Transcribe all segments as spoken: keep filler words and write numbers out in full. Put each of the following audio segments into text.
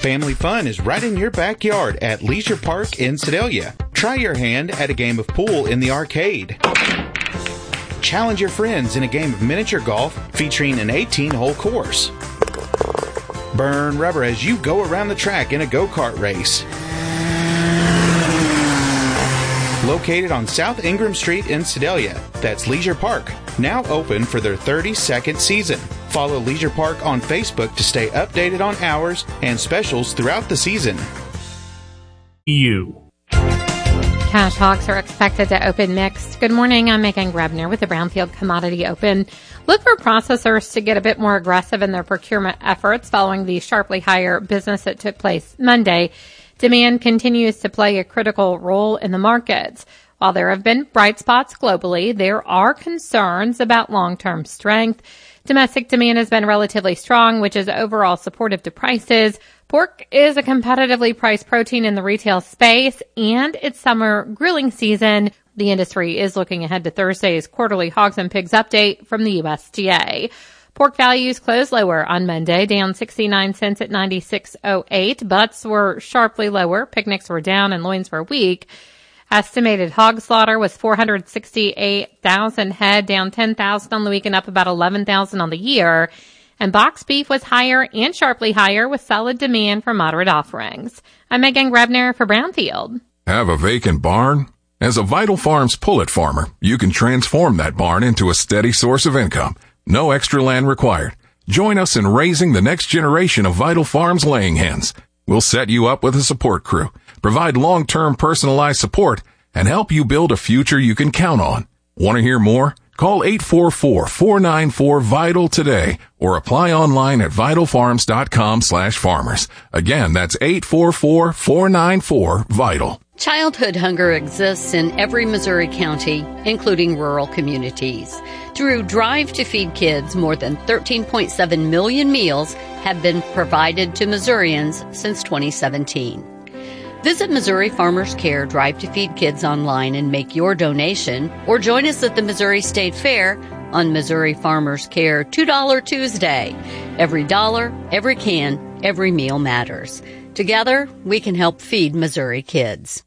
Family fun is right in your backyard at Leisure Park in Sedalia. Try your hand at a game of pool in the arcade. Challenge your friends in a game of miniature golf featuring an eighteen-hole course. Burn rubber as you go around the track in a go-kart race. Located on South Ingram Street in Sedalia, that's Leisure Park, now open for their thirty-second season. Follow Leisure Park on Facebook to stay updated on hours and specials throughout the season. You. Cash hawks are expected to open mixed. Good morning, I'm Megan Grebner with the Brownfield Commodity Open. Look for processors to get a bit more aggressive in their procurement efforts following the sharply higher business that took place Monday. Demand continues to play a critical role in the markets. While there have been bright spots globally, there are concerns about long-term strength. Domestic demand has been relatively strong, which is overall supportive to prices. Pork is a competitively priced protein in the retail space, and it's summer grilling season. The industry is looking ahead to Thursday's quarterly hogs and pigs update from the U S D A. Pork values closed lower on Monday, down sixty-nine cents at ninety-six oh eight. Butts were sharply lower. Picnics were down and loins were weak. Estimated hog slaughter was four hundred sixty-eight thousand head, down ten thousand on the week and up about eleven thousand on the year. And box beef was higher and sharply higher with solid demand for moderate offerings. I'm Megan Grebner for Brownfield. Have a vacant barn? As a Vital Farms pullet farmer, you can transform that barn into a steady source of income. No extra land required. Join us in raising the next generation of Vital Farms laying hens. We'll set you up with a support crew, provide long-term personalized support, and help you build a future you can count on. Want to hear more? Call eight four four, four nine four, VITAL today or apply online at vital farms dot com slash farmers. Again, that's eight four four, four nine four, VITAL. Childhood hunger exists in every Missouri county, including rural communities. Through Drive to Feed Kids, more than thirteen point seven million meals have been provided to Missourians since twenty seventeen. Visit Missouri Farmers Care Drive to Feed Kids online and make your donation, or join us at the Missouri State Fair on Missouri Farmers Care two dollar Tuesday. Every dollar, every can, every meal matters. Together, we can help feed Missouri kids.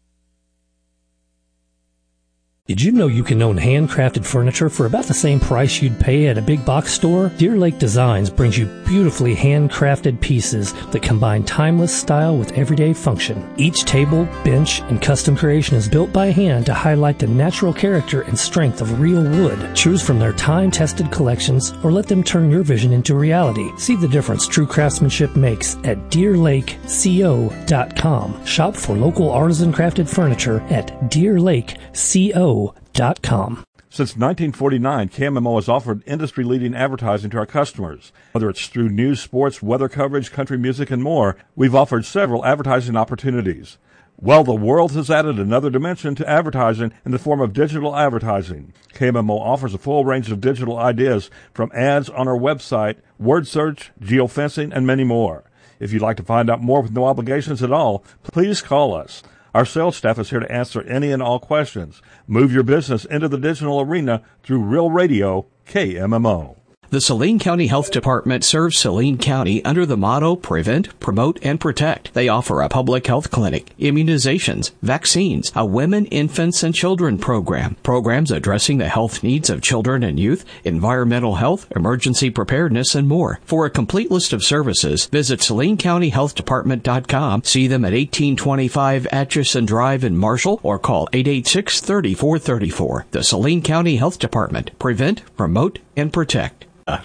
Did you know you can own handcrafted furniture for about the same price you'd pay at a big box store? Deer Lake Designs brings you beautifully handcrafted pieces that combine timeless style with everyday function. Each table, bench, and custom creation is built by hand to highlight the natural character and strength of real wood. Choose from their time-tested collections or let them turn your vision into reality. See the difference true craftsmanship makes at deer lake co dot com. Shop for local artisan crafted furniture at deer lake co dot com. Since nineteen forty-nine, K M M O has offered industry-leading advertising to our customers. Whether it's through news, sports, weather coverage, country music, and more, we've offered several advertising opportunities. Well, the world has added another dimension to advertising in the form of digital advertising. K M M O offers a full range of digital ideas from ads on our website, word search, geofencing, and many more. If you'd like to find out more with no obligations at all, please call us. Our sales staff is here to answer any and all questions. Move your business into the digital arena through Real Radio, K M M O. The Saline County Health Department serves Saline County under the motto Prevent, Promote, and Protect. They offer a public health clinic, immunizations, vaccines, a women, infants, and children program, programs addressing the health needs of children and youth, environmental health, emergency preparedness, and more. For a complete list of services, visit saline county health department dot com, see them at eighteen twenty-five Atchison Drive in Marshall, or call eight eight six, three four three four. The Saline County Health Department. Prevent, Promote, and Protect.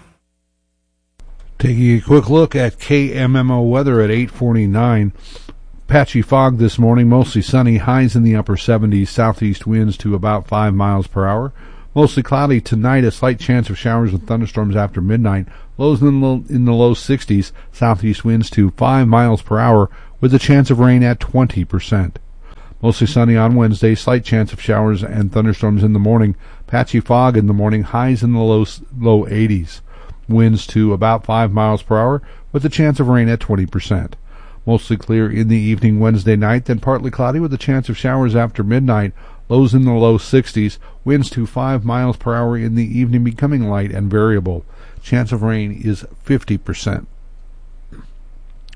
Taking a quick look at K M M O weather at eight forty-nine. Patchy fog this morning, mostly sunny, highs in the upper seventies, southeast winds to about five miles per hour. Mostly cloudy tonight, a slight chance of showers and thunderstorms after midnight. Lows in the low, in the low sixties, southeast winds to five miles per hour with a chance of rain at twenty percent. Mostly sunny on Wednesday, slight chance of showers and thunderstorms in the morning. Patchy fog in the morning, highs in the low, low eighties. Winds to about five miles per hour with a chance of rain at twenty percent. Mostly clear in the evening Wednesday night, then partly cloudy with a chance of showers after midnight. Lows in the low sixties. Winds to five miles per hour in the evening, becoming light and variable. Chance of rain is fifty percent.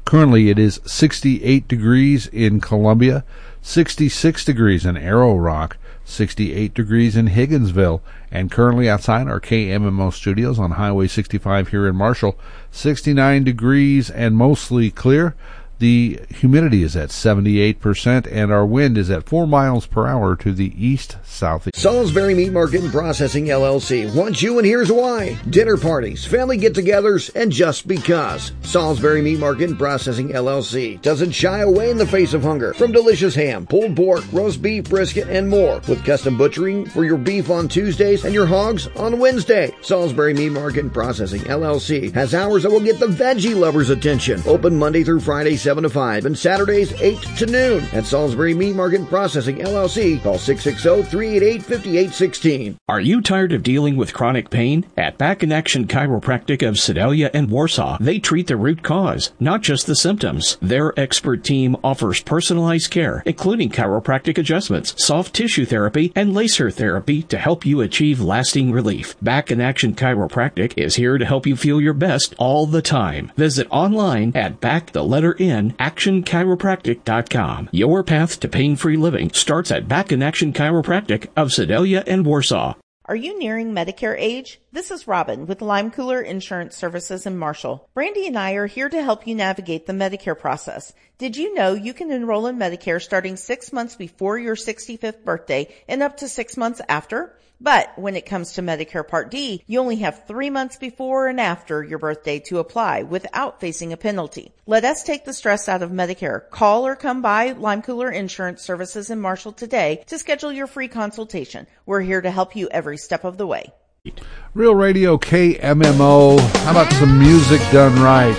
Currently, it is sixty-eight degrees in Columbia, sixty-six degrees in Arrow Rock, sixty-eight degrees in Higginsville, and currently outside our K M M O studios on Highway sixty-five here in Marshall, sixty-nine degrees and mostly clear. The humidity is at seventy-eight percent, and our wind is at four miles per hour to the east-southeast. Salisbury Meat Market and Processing, L L C wants you, and here's why. Dinner parties, family get-togethers, and just because. Salisbury Meat Market and Processing, L L C doesn't shy away in the face of hunger. From delicious ham, pulled pork, roast beef, brisket, and more. With custom butchering for your beef on Tuesdays and your hogs on Wednesday. Salisbury Meat Market and Processing, L L C has hours that will get the veggie lovers' attention. Open Monday through Friday, seven to five, and Saturdays eight to noon. At Salisbury Meat Market and Processing, L L C, call six six zero, three eight eight, five eight one six. Are you tired of dealing with chronic pain? At Back in Action Chiropractic of Sedalia and Warsaw, they treat the root cause, not just the symptoms. Their expert team offers personalized care, including chiropractic adjustments, soft tissue therapy, and laser therapy to help you achieve lasting relief. Back in Action Chiropractic is here to help you feel your best all the time. Visit online at back the letter N action chiropractic dot com. Your path to pain-free living starts at Back in Action Chiropractic of Sedalia and Warsaw. Are you nearing Medicare age? This is Robin with Lime Cooler Insurance Services in Marshall. Brandy and I are here to help you navigate the Medicare process. Did you know you can enroll in Medicare starting six months before your sixty-fifth birthday and up to six months after? But when it comes to Medicare Part D, you only have three months before and after your birthday to apply without facing a penalty. Let us take the stress out of Medicare. Call or come by Lime Cooler Insurance Services in Marshall today to schedule your free consultation. We're here to help you every step of the way. Real Radio K M M O. How about some music done right?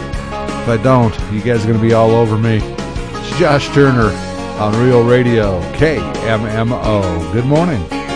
If I don't, you guys are going to be all over me. It's Josh Turner on Real Radio K M M O. Good morning.